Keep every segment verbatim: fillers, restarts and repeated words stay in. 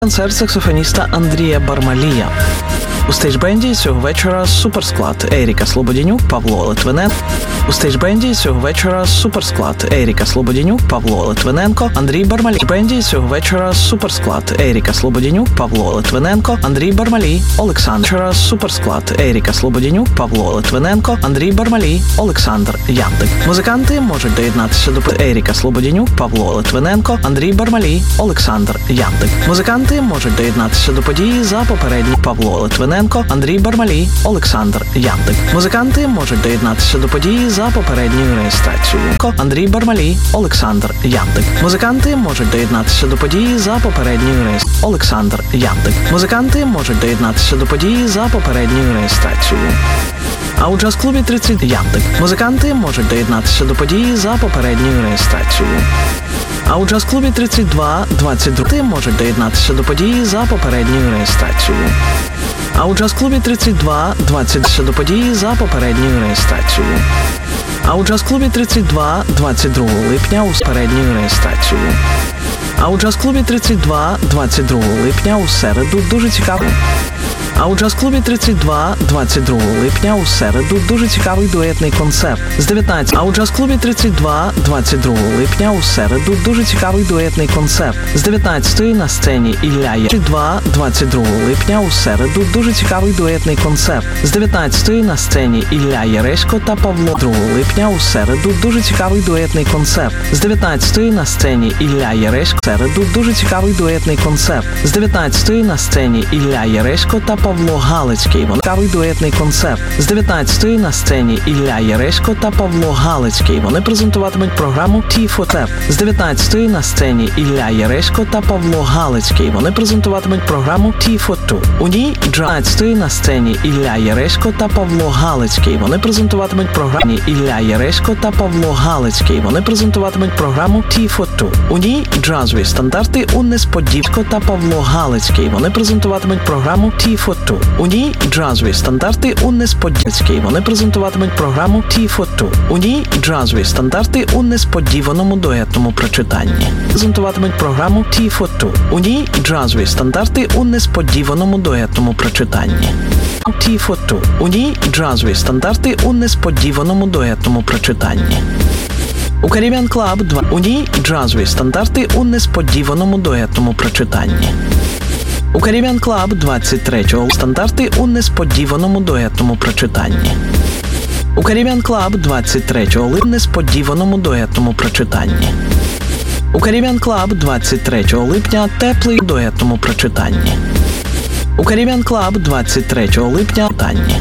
Концерт саксофоніста Андрія Бармалія. У стейджбенді цього вечора суперсклад Еріка Слободянюк, Павло Литвиненко. У стейджбенді цього вечора суперсклад Еріка Слободянюк, Павло Литвиненко, Андрій Бармалій. У стейджбенді цього вечора суперсклад Еріка Слободянюк, Павло Литвиненко, Андрій Бармалій, Олександр. Вечора суперсклад Еріка Слободянюк, Павло Литвиненко, Андрій Бармалій, Олександр Яндик. Музиканти можуть доєднатися до Еріка Слободянюк, Павло Литвиненко, Андрій Бармалій, Олександр Яндик. Музиканти можуть доєднатися до події за попередні Павло Литвиненко, Андрій Бармалій, Олександр Яндик. Музиканти можуть доєднатися до події за попередньою реєстрацією. Андрій Бармалій, Олександр Яндик. Музиканти можуть доєднатися до події за попередньою реєстрацією. Олександр Яндик. Музиканти можуть доєднатися до події за попередньою реєстрацією. А у джаз-клубі тридцять Яндик. Музиканти можуть доєднатися до події за попередньою реєстрацією. А у джаз-клубі тридцять два двадцять два можуть доєднатися до події за попередньою реєстрацією. А у джаз-клубі тридцять два двадцять до події за попередньою реєстрацією. А у джаз-клубі тридцять два двадцять другого липня у попередньою реєстрацією. А у джаз-клубі тридцять два двадцять другого липня у середу дуже цікавий. А у джаз-клубі тридцять два двадцять другого липня у середу дуже цікавий дуетний концерт з дев'ятнадцятої. А у джаз-клубі тридцять два двадцять другого липня у середу дуже цікавий дуетний концерт з дев'ятнадцятої на сцені Ілля Є. тридцять два двадцять другого липня у середу дуже цікавий дуетний концерт з дев'ятнадцятої на сцені Ілля Яресько та Павло. другого липня у середу дуже цікавий дуетний концерт з дев'ятнадцятої на сцені Ілля Яресько. Середу дуже цікавий дуетний концерт з дев'ятнадцятої на сцені Ілля Яресько та Павло Галицький. Вони цікавий дуетний концерт з дев'ятнадцятої на сцені Ілля Яресько та Павло Галицький. Вони презентуватимуть програму Ті Фотер з дев'ятнадцятої на сцені Ілля Яресько та Павло Галицький. Вони презентуватимуть програму Ті Фоту. У ній дев'ятнадцятої на сцені Ілля Яресько та Павло Галицький. Вони презентуватимуть програму Ілля Яресько та Павло Галицький. Вони презентуватимуть програму Ті Фоту. У ній джазові стандарти у Несподівко та Павло Галицький. Вони презентуватимуть програму Ті Фоту. У ній джазові стандарти у Несподівській. Вони презентуватимуть програму Ті Фоту. У ній джазові стандарти у несподіваному дуетному прочитанні. Презентуватимуть програму Ті Фоту. У ній джазові стандарти у несподіваному дуетному прочитанні. Ті Фоту. У ній джазові стандарти у несподіваному дуетному прочитанні. У Caribbean Club два. У ній джазові стандарти у несподіваному дуетному прочитанні. У Caribbean Club двадцять третього стандарти у несподіваному дуетному прочитанні. У Caribbean Club двадцять третього липня несподіваному дуетному прочитанні. У Caribbean Club двадцять третього липня теплий дуетному прочитанні. У Caribbean Club двадцять третього липня танні.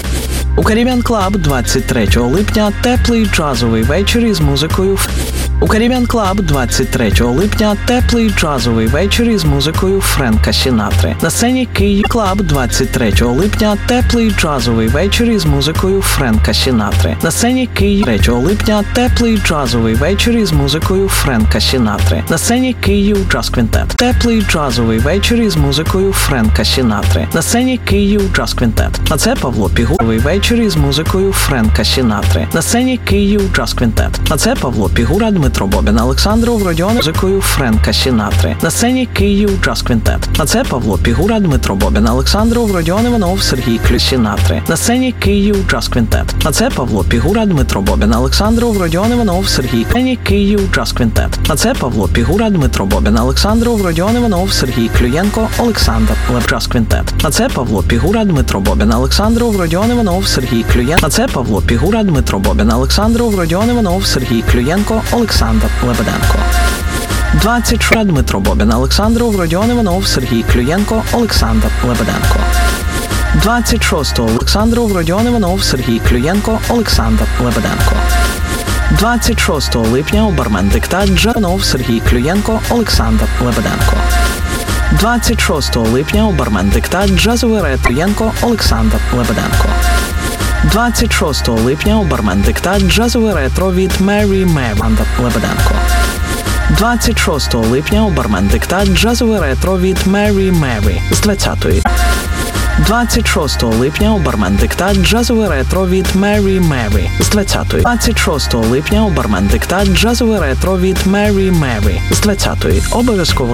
У Caribbean Club двадцять третього липня теплий джазовий вечір із музикою. У Caribbean Club двадцять третього липня теплий джазовий вечір із музикою Френка Сінатри. На сцені Київ Клаб двадцять третього липня теплий джазовий вечір із музикою Френка Сінатри. На сцені Київ третього липня теплий джазовий вечір із музикою Френка Сінатри. На сцені Київ Джаз Квінтет. Теплий джазовий вечір із музикою Френка Сінатри. На сцені Київ Джаз Квінтет. А це Павло Пігуровий вечір із музикою Френка Сінатри. На сцені Київ Джаз Квінтет. А це Павло Пігура, Дмитро Бобін, Олександров, Родіон, музикою Френка Сінатри. На сцені Київ Джаз Квінтет. А це Павло Пігура, Дмитро Бобін, Олександров, Родіон Іванов, Сергій Клю Сінатри. На сцені Київ Джаз Квінтет. А це Павло Пігура, Дмитро Бобін, Олександров, Родіон Іванов, Сергій Клю. Київ Джаз Квінтет. А це Павло Пігура, Дмитро Бобін, Олександров, Родіон Іванов, Сергій Клюєнко, Олександр Леп. Джаз Квінтет. А це Павло Пігура, Дмитро Бобін, Олександров, Родіон Іванов, Сергій Клюєнко. А це Павло Пігура, Дмитро Бобін, Олександров, Родіон Іванов, Сергій Клюєнко, Олександр Лебеденко. двадцять шостого Дмитро Бобін, Олександров, Родіон Іванов, Сергій Клюєнко, Олександр Лебеденко. двадцять шостого Олександров, Родіон Іванов, Сергій Клюєнко, Олександр Лебеденко. двадцять шостого липня у бармен Диктат Джанов, Сергій Клюєнко, Олександр Лебеденко. двадцять шостого липня у бармен Диктат Джазовий Ретроєнко, Олександр Лебеденко. двадцять шостого липня у бармен Диктат Джазовий ретро від Мері Мері Лебеденко. двадцять шостого липня у бармен Диктат Джазовий ретро від Мері Мері з двадцятої. двадцять шостого липня у бармен Диктат Джазовий ретро від Мері Мері з двадцятої. двадцять шостого липня у бармен Диктат Джазовий ретро від Мері Мері з двадцятої. Обов'язково